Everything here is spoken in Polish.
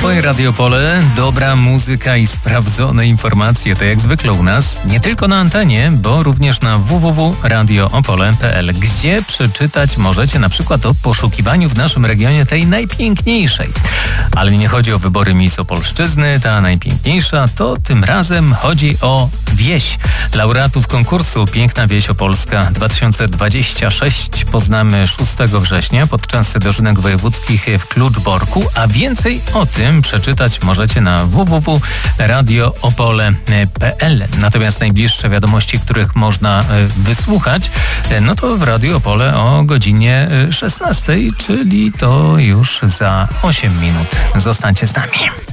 Twoje Radio Opole, dobra muzyka i sprawdzone informacje, to jak zwykle u nas, nie tylko na antenie, bo również na www.radioopole.pl, gdzie przeczytać możecie na przykład o poszukiwaniu w naszym regionie tej najpiękniejszej. Ale nie chodzi o wybory Miss Opolszczyzny, ta najpiękniejsza, to tym razem chodzi o wieś. Laureatów konkursu Piękna Wieś Opolska 2026 poznamy 6 września podczas dożynek wojewódzkich w Kluczborku, a więcej o tym przeczytać możecie na www.radioopole.pl. Natomiast najbliższe wiadomości, których można wysłuchać, no to w Radio Opole o godzinie 16, czyli to już za 8 minut. Zostańcie z nami.